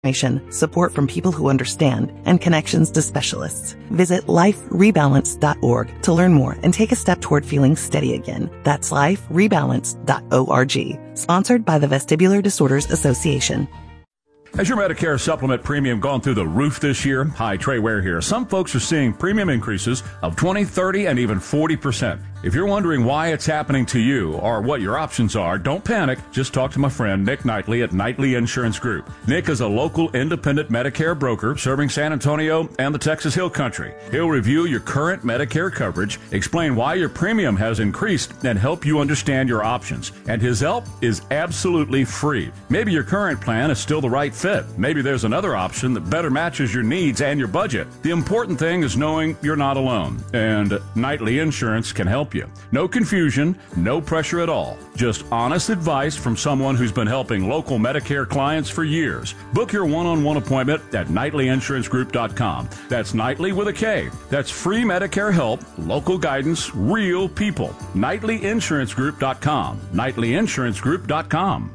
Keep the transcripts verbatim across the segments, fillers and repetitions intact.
support from people who understand, and connections to specialists. Visit life rebalance dot org to learn more and take a step toward feeling steady again. That's life rebalance dot org. Sponsored by the Vestibular Disorders Association. Has your Medicare supplement premium gone through the roof this year? Hi, Trey Ware here. Some folks are seeing premium increases of twenty, thirty, and even forty percent. If you're wondering why it's happening to you or what your options are, don't panic. Just talk to my friend Nick Knightley at Knightley Insurance Group. Nick is a local independent Medicare broker serving San Antonio and the Texas Hill Country. He'll review your current Medicare coverage, explain why your premium has increased, and help you understand your options. And his help is absolutely free. Maybe your current plan is still the right fit. Maybe there's another option that better matches your needs and your budget. The important thing is knowing you're not alone. And Knightley Insurance can help you. No confusion, no pressure at all. Just honest advice from someone who's been helping local Medicare clients for years. Book your one-on-one appointment at Knightley Insurance Group dot com. That's Knightley with a K. That's free Medicare help, local guidance, real people. Knightley Insurance Group dot com. Knightley Insurance Group dot com.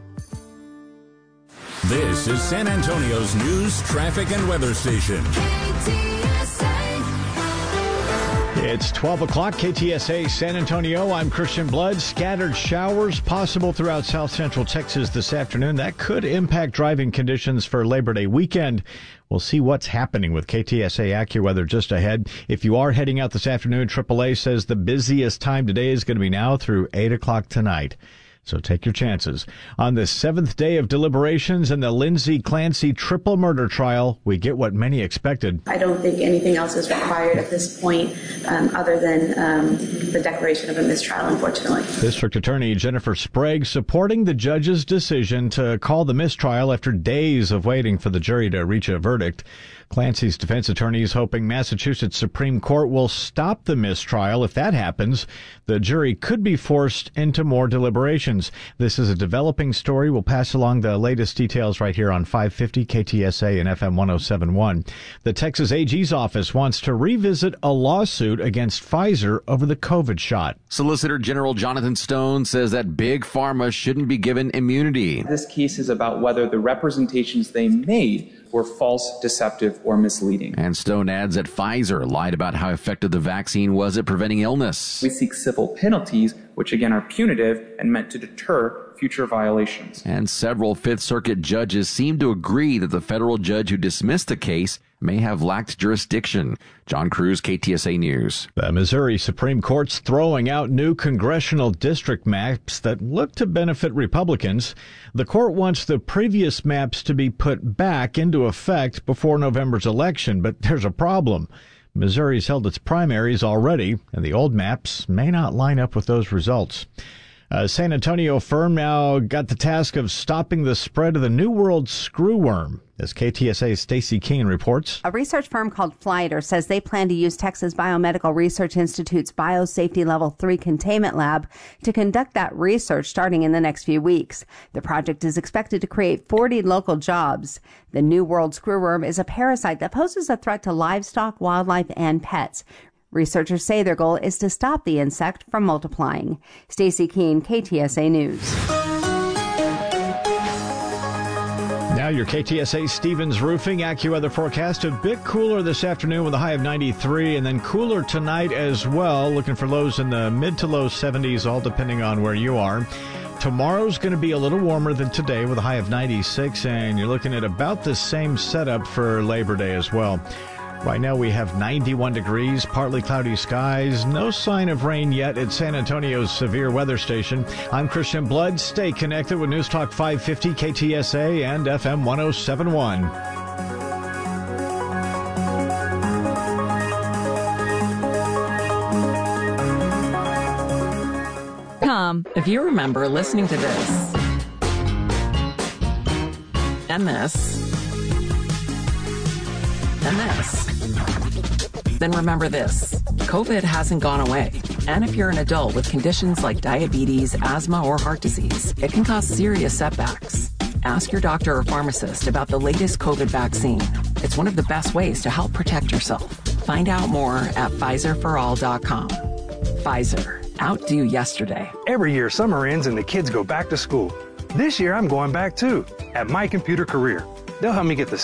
This is San Antonio's news, traffic, and weather station. It's twelve o'clock, K T S A San Antonio. I'm Christian Blood. Scattered showers possible throughout south central Texas this afternoon. That could impact driving conditions for Labor Day weekend. We'll see what's happening with K T S A AccuWeather just ahead. If you are heading out this afternoon, triple A says the busiest time today is going to be now through eight o'clock tonight. So take your chances. On the seventh day of deliberations in the Lindsay Clancy triple murder trial, we get what many expected. I don't think anything else is required at this point um, other than um, the declaration of a mistrial, unfortunately. District Attorney Jennifer Sprague supporting the judge's decision to call the mistrial after days of waiting for the jury to reach a verdict. Clancy's defense attorney is hoping Massachusetts Supreme Court will stop the mistrial. If that happens, the jury could be forced into more deliberations. This is a developing story. We'll pass along the latest details right here on five fifty K T S A and F M one oh seven point one. The Texas A G's office wants to revisit a lawsuit against Pfizer over the COVID shot. Solicitor General Jonathan Stone says that Big Pharma shouldn't be given immunity. This case is about whether the representations they made were false, deceptive, or misleading. And Stone adds that Pfizer lied about how effective the vaccine was at preventing illness. We seek civil penalties, which again are punitive and meant to deter future violations. And several Fifth Circuit judges seem to agree that the federal judge who dismissed the case may have lacked jurisdiction. John Cruz, K T S A News. The Missouri Supreme Court's throwing out new congressional district maps that look to benefit Republicans. The court wants the previous maps to be put back into effect before November's election, but there's a problem. Missouri's held its primaries already, and the old maps may not line up with those results. A San Antonio firm now got the task of stopping the spread of the New World screwworm, as K T S A's Stacey Keene reports. A research firm called Fliter says they plan to use Texas Biomedical Research Institute's Biosafety Level three Containment Lab to conduct that research starting in the next few weeks. The project is expected to create forty local jobs. The New World screwworm is a parasite that poses a threat to livestock, wildlife, and pets. Researchers say their goal is to stop the insect from multiplying. Stacey Keene, K T S A News. Now your K T S A Stevens Roofing AccuWeather forecast. A bit cooler this afternoon with a high of ninety-three, and then cooler tonight as well. Looking for lows in the mid to low seventies, all depending on where you are. Tomorrow's going to be a little warmer than today with a high of ninety-six, and you're looking at about the same setup for Labor Day as well. Right now we have ninety-one degrees, partly cloudy skies, no sign of rain yet at San Antonio's severe weather station. I'm Christian Blood. Stay connected with News Talk five fifty K T S A and F M one oh seven point one. Tom, if you remember listening to this and this and this, then remember this. COVID hasn't gone away. And if you're an adult with conditions like diabetes, asthma, or heart disease, it can cause serious setbacks. Ask your doctor or pharmacist about the latest COVID vaccine. It's one of the best ways to help protect yourself. Find out more at Pfizer for all dot com. Pfizer. Outdo yesterday. Every year summer ends and the kids go back to school. This year I'm going back too, at My Computer Career. They'll help me get the